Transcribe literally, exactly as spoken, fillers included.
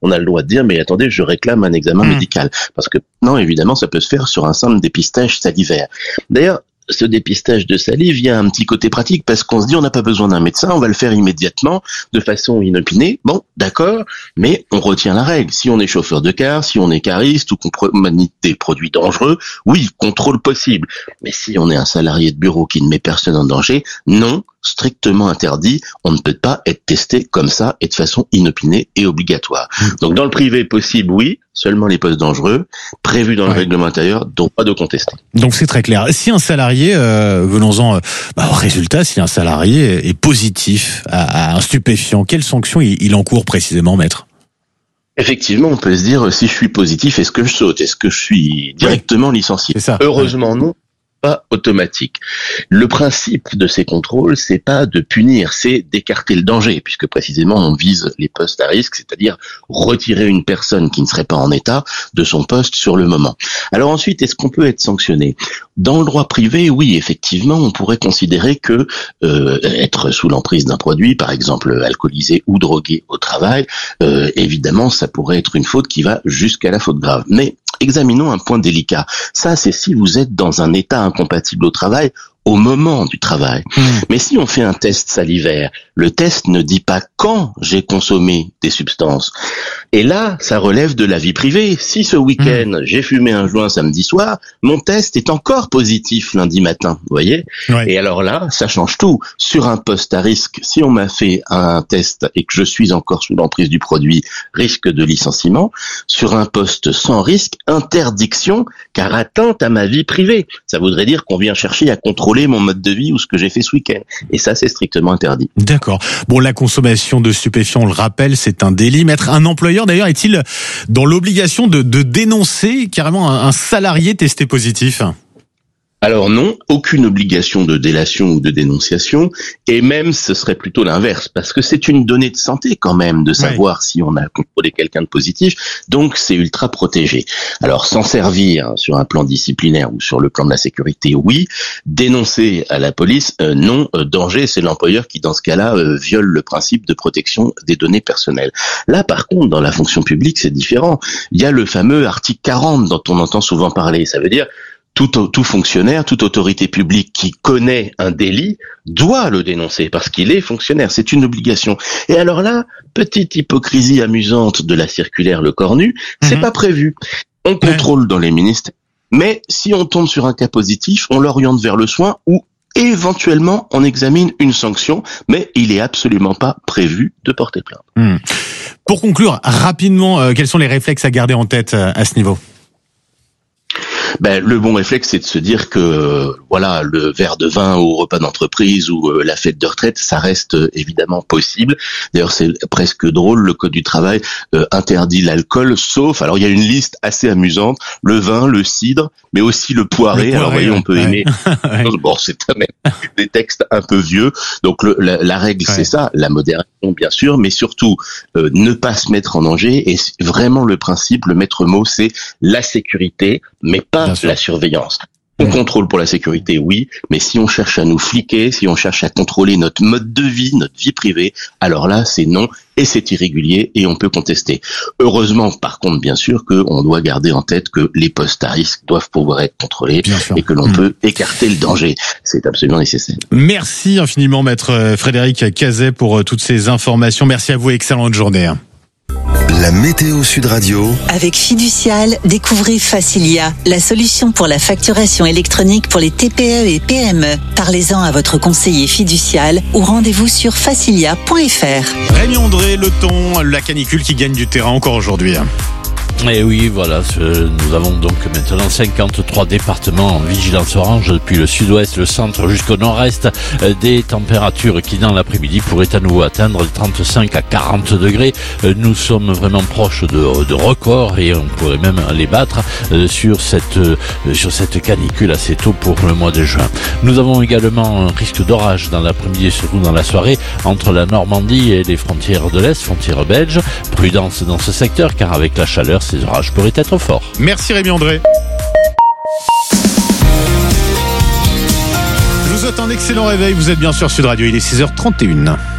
on a le droit de dire, mais attendez, je réclame un examen mmh. médical. Parce que non, évidemment, ça peut se faire sur un simple dépistage salivaire. D'ailleurs, ce dépistage de salive, il y a un petit côté pratique parce qu'on se dit on n'a pas besoin d'un médecin, on va le faire immédiatement, de façon inopinée. Bon, d'accord, mais on retient la règle. Si on est chauffeur de car, si on est cariste ou qu'on manie des produits dangereux, oui, contrôle possible. Mais si on est un salarié de bureau qui ne met personne en danger, non, strictement interdit. On ne peut pas être testé comme ça et de façon inopinée et obligatoire. Donc dans le privé possible, oui, seulement les postes dangereux, prévus dans ouais. le règlement intérieur, donc pas de contester. Donc c'est très clair. Si un salarié, euh, venons-en euh, bah, au résultat, si un salarié est positif à, à un stupéfiant, quelle sanction il, il encourt précisément, maître ? Effectivement, on peut se dire, si je suis positif, est-ce que je saute ? Est-ce que je suis directement oui. licencié ? C'est ça. Heureusement ouais. non. Pas automatique. Le principe de ces contrôles, c'est pas de punir, c'est d'écarter le danger, puisque précisément on vise les postes à risque, c'est-à-dire retirer une personne qui ne serait pas en état de son poste sur le moment. Alors ensuite, est-ce qu'on peut être sanctionné ? Dans le droit privé, oui, effectivement, on pourrait considérer que euh, être sous l'emprise d'un produit, par exemple alcoolisé ou drogué au travail, euh, évidemment, ça pourrait être une faute qui va jusqu'à la faute grave. Mais examinons un point délicat. Ça, c'est si vous êtes dans un état incompatible au travail au moment du travail. Mmh. Mais si on fait un test salivaire, le test ne dit pas quand j'ai consommé des substances. Et là, ça relève de la vie privée. Si ce week-end, mmh. j'ai fumé un joint samedi soir, mon test est encore positif lundi matin, vous voyez ? Ouais. Et alors là, ça change tout. Sur un poste à risque, si on m'a fait un test et que je suis encore sous l'emprise du produit, risque de licenciement. Sur un poste sans risque, interdiction, car atteinte à ma vie privée. Ça voudrait dire qu'on vient chercher à contrôler mon mode de vie ou ce que j'ai fait ce week-end. Et ça, c'est strictement interdit. D'accord. Bon, la consommation de stupéfiants, on le rappelle, c'est un délit. Maître, un employeur, d'ailleurs, est-il dans l'obligation de, de dénoncer carrément un, un salarié testé positif ? Alors non, aucune obligation de délation ou de dénonciation, et même ce serait plutôt l'inverse, parce que c'est une donnée de santé quand même de savoir oui. si on a contrôlé quelqu'un de positif, donc c'est ultra protégé. Alors s'en servir sur un plan disciplinaire ou sur le plan de la sécurité, oui. Dénoncer à la police, euh, non. Euh, danger, c'est l'employeur qui dans ce cas-là euh, viole le principe de protection des données personnelles. Là par contre, dans la fonction publique, c'est différent. Il y a le fameux article quarante dont on entend souvent parler, ça veut dire Tout, tout fonctionnaire, toute autorité publique qui connaît un délit doit le dénoncer parce qu'il est fonctionnaire. C'est une obligation. Et alors là, petite hypocrisie amusante de la circulaire Le Cornu, mmh. c'est pas prévu. On contrôle dans les ministères, mais si on tombe sur un cas positif, on l'oriente vers le soin ou éventuellement on examine une sanction, mais il est absolument pas prévu de porter plainte. Mmh. Pour conclure, rapidement, euh, quels sont les réflexes à garder en tête euh, à ce niveau ? Ben, le bon réflexe, c'est de se dire que euh, voilà, le verre de vin au repas d'entreprise ou euh, la fête de retraite, ça reste euh, évidemment possible. D'ailleurs, c'est presque drôle, le Code du travail euh, interdit l'alcool, sauf, alors il y a une liste assez amusante, le vin, le cidre, mais aussi le poiré. Le poiré alors, vous voyez, on peut ouais. aimer. Bon, c'est quand même des textes un peu vieux. Donc, le, la, la règle, ouais. c'est ça, la modération, bien sûr, mais surtout, euh, ne pas se mettre en danger. Et vraiment, le principe, le maître mot, c'est la sécurité, mais pas la surveillance. On contrôle pour la sécurité, oui, mais si on cherche à nous fliquer, si on cherche à contrôler notre mode de vie, notre vie privée, alors là, c'est non, et c'est irrégulier, et on peut contester. Heureusement, par contre, bien sûr, qu'on doit garder en tête que les postes à risque doivent pouvoir être contrôlés, et que l'on mmh. peut écarter le danger. C'est absolument nécessaire. Merci infiniment, maître Frédéric Cazet, pour toutes ces informations. Merci à vous, excellente journée. La météo Sud Radio. Avec Fiducial, découvrez Facilia, la solution pour la facturation électronique pour les T P E et P M E. Parlez-en à votre conseiller Fiducial ou rendez-vous sur facilia point f r. Rémi André, le ton, la canicule qui gagne du terrain encore aujourd'hui. Et oui, voilà, nous avons donc maintenant cinquante-trois départements en vigilance orange depuis le sud-ouest, le centre jusqu'au nord-est, des températures qui dans l'après-midi pourraient à nouveau atteindre trente-cinq à quarante degrés. Nous sommes vraiment proches de, de records et on pourrait même les battre sur cette, sur cette canicule assez tôt pour le mois de juin. Nous avons également un risque d'orage dans l'après-midi et surtout dans la soirée entre la Normandie et les frontières de l'Est, frontières belges. Prudence dans ce secteur car avec la chaleur, ces orages pourraient être forts. Merci Rémi André. Je vous souhaite un excellent réveil. Vous êtes bien sur Sud Radio. Il est six heures trente et une.